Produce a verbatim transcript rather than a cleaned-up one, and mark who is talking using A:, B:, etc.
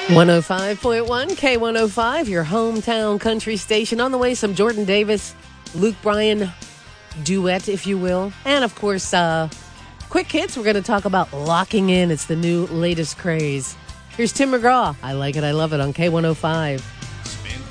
A: one oh five point one K one oh five, your hometown country station. On the way, some Jordan Davis, Luke Bryan duet, if you will. And, of course, uh, quick hits. We're going to talk about locking in. It's the new latest craze. Here's Tim McGraw. I like it. I love it on K one oh five.